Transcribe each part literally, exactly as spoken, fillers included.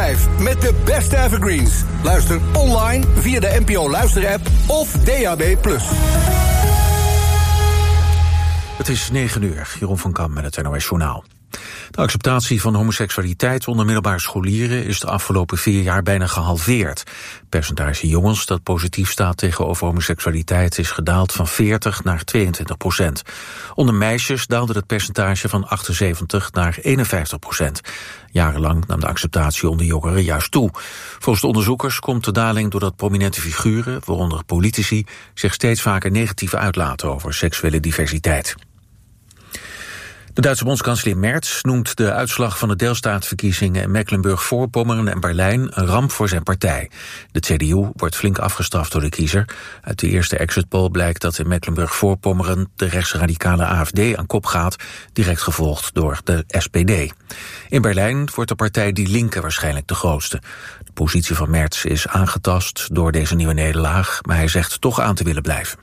vijf met de beste evergreens. Luister online via de N P O Luister-app of D A B plus. Het is negen uur, Jeroen van Kam met het N O S Journaal. De acceptatie van homoseksualiteit onder middelbare scholieren is de afgelopen vier jaar bijna gehalveerd. Het percentage jongens dat positief staat tegenover homoseksualiteit is gedaald van veertig naar tweeëntwintig procent. Onder meisjes daalde het percentage van achtenzeventig naar eenenvijftig procent. Jarenlang nam de acceptatie onder jongeren juist toe. Volgens de onderzoekers komt de daling doordat prominente figuren, waaronder politici, zich steeds vaker negatief uitlaten over seksuele diversiteit. De Duitse bondskanselier Merz noemt de uitslag van de deelstaatverkiezingen in Mecklenburg-Voorpommern en Berlijn een ramp voor zijn partij. De C D U wordt flink afgestraft door de kiezer. Uit de eerste exit poll blijkt dat in Mecklenburg-Voorpommern de rechtsradicale A F D aan kop gaat, direct gevolgd door de S P D. In Berlijn wordt de partij Die Linke waarschijnlijk de grootste. De positie van Merz is aangetast door deze nieuwe nederlaag, maar hij zegt toch aan te willen blijven.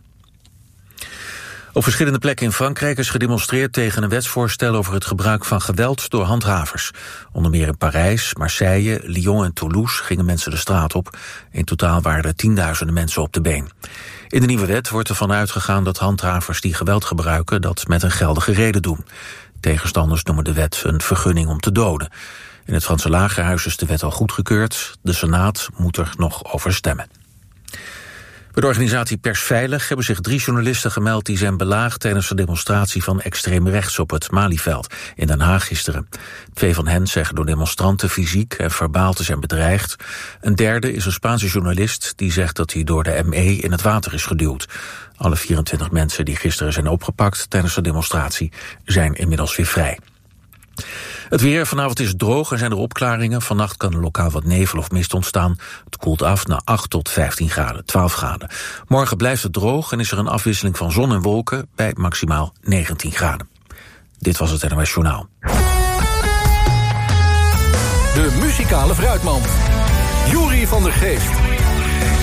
Op verschillende plekken in Frankrijk is gedemonstreerd tegen een wetsvoorstel over het gebruik van geweld door handhavers. Onder meer in Parijs, Marseille, Lyon en Toulouse gingen mensen de straat op. In totaal waren er tienduizenden mensen op de been. In de nieuwe wet wordt ervan uitgegaan dat handhavers die geweld gebruiken dat met een geldige reden doen. Tegenstanders noemen de wet een vergunning om te doden. In het Franse Lagerhuis is de wet al goedgekeurd. De Senaat moet er nog over stemmen. Bij de organisatie Persveilig hebben zich drie journalisten gemeld die zijn belaagd tijdens de demonstratie van extreem rechts op het Malieveld in Den Haag gisteren. Twee van hen zeggen door demonstranten fysiek en verbaal te zijn bedreigd. Een derde is een Spaanse journalist die zegt dat hij door de M E in het water is geduwd. Alle vierentwintig mensen die gisteren zijn opgepakt tijdens de demonstratie zijn inmiddels weer vrij. Het weer, vanavond is het droog en zijn er opklaringen. Vannacht kan er lokaal wat nevel of mist ontstaan. Het koelt af naar acht tot vijftien graden, twaalf graden. Morgen blijft het droog en is er een afwisseling van zon en wolken bij maximaal negentien graden. Dit was het N O S Journaal. De muzikale fruitmand. Joeri van der Geest.